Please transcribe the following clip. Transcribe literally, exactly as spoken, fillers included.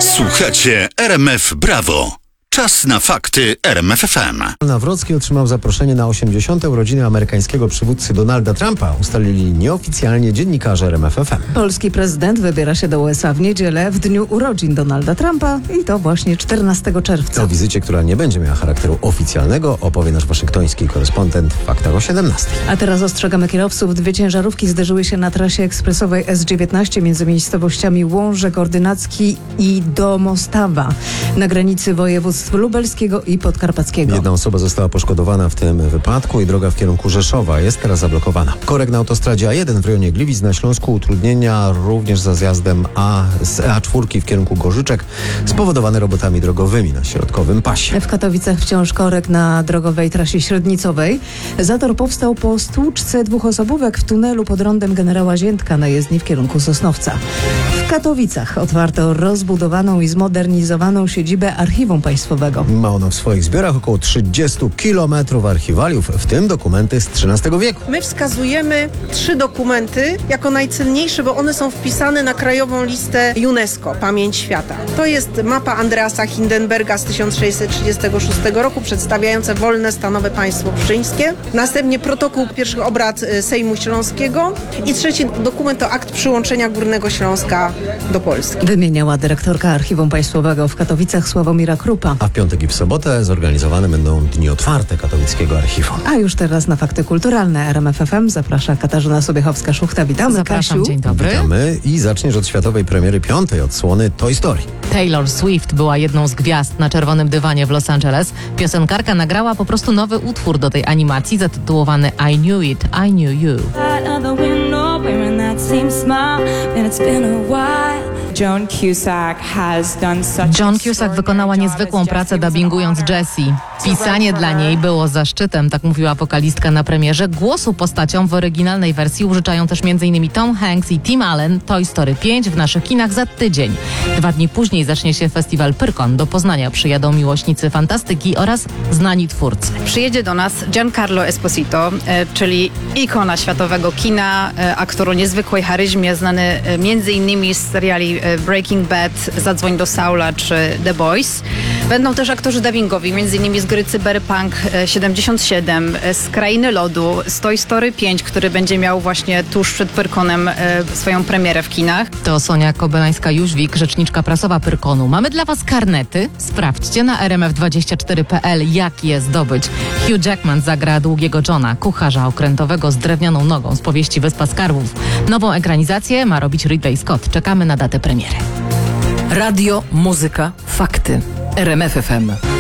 Słuchacie R M F Brawo. Czas na fakty R M F F M. Nawrocki otrzymał zaproszenie na osiemdziesiąte urodziny amerykańskiego przywódcy Donalda Trumpa. Ustalili nieoficjalnie dziennikarze R M F F M. Polski prezydent wybiera się do U S A w niedzielę w dniu urodzin Donalda Trumpa i to właśnie czternastego czerwca. O wizycie, która nie będzie miała charakteru oficjalnego, opowie nasz waszyngtoński korespondent w faktach o siedemnastej. A teraz ostrzegamy kierowców. Dwie ciężarówki zderzyły się na trasie ekspresowej S dziewiętnaście między miejscowościami Łąże, Ordynacki i Domostawa na granicy województw lubelskiego i podkarpackiego. Jedna osoba została poszkodowana w tym wypadku i droga w kierunku Rzeszowa jest teraz zablokowana. Korek na autostradzie A jeden w rejonie Gliwic na Śląsku, utrudnienia również za zjazdem A z A cztery w kierunku Gorzyczek spowodowane robotami drogowymi na środkowym pasie. W Katowicach wciąż korek na drogowej trasie średnicowej. Zator powstał po stłuczce dwóch osobówek w tunelu pod rondem Generała Ziętka na jezdni w kierunku Sosnowca. W Katowicach otwarto rozbudowaną i zmodernizowaną siedzibę Archiwum Państwowego. Ma ono w swoich zbiorach około trzydzieści kilometrów archiwaliów, w tym dokumenty z trzynastego wieku. My wskazujemy trzy dokumenty jako najcenniejsze, bo one są wpisane na krajową listę UNESCO, Pamięć Świata. To jest mapa Andreasa Hindenberga z tysiąc sześćset trzydziestego szóstego roku, przedstawiająca wolne stanowe państwo pszczyńskie. Następnie protokół pierwszych obrad Sejmu Śląskiego i trzeci dokument to akt przyłączenia Górnego Śląska do Polski. Wymieniała dyrektorka Archiwum Państwowego w Katowicach Sławomira Krupa. A w piątek i w sobotę zorganizowane będą dni otwarte katowickiego archiwum. A już teraz na fakty kulturalne R M F F M zaprasza Katarzyna Sobiechowska-Szuchta. Witamy, Zapraszam, Kasiu. dzień dobry. Witamy i zaczniesz od światowej premiery piątej odsłony Toy Story. Taylor Swift była jedną z gwiazd na czerwonym dywanie w Los Angeles. Piosenkarka nagrała po prostu nowy utwór do tej animacji zatytułowany I Knew It, I Knew You. Joan Cusack has done such Joan Cusack wykonała niezwykłą pracę dubbingując Jessie. Pisanie dla niej było zaszczytem, tak mówiła wokalistka na premierze. Głosu postaciom w oryginalnej wersji użyczają też m.in. Tom Hanks i Tim Allen. Toy Story pięć w naszych kinach za tydzień. Dwa dni później zacznie się festiwal Pyrkon. Do Poznania przyjadą miłośnicy fantastyki oraz znani twórcy. Przyjedzie do nas Giancarlo Esposito, e, czyli ikona światowego kina, e, aktor o niezwykłej charyzmie, znany e, między innymi z seriali e, Breaking Bad, Zadzwoń do Saula czy The Boys. Będą też aktorzy dubbingowi, między innymi z gry Cyberpunk e, siedemdziesiąt siedem, e, z Krainy Lodu, z Toy Story pięć, który będzie miał właśnie tuż przed Pyrkonem e, swoją premierę w kinach. To Sonia Kobylańska-Jóźwik, rzeczniczka prasowa Pyrkonu. Mamy dla Was karnety. Sprawdźcie na r m f dwadzieścia cztery kropka p l, jak je zdobyć. Hugh Jackman zagra długiego Johna, kucharza okrętowego z drewnianą nogą z powieści Wyspa Skarbów. Nową ekranizację ma robić Ridley Scott. Czekamy na datę premiery. Radio, muzyka, fakty. R M F F M.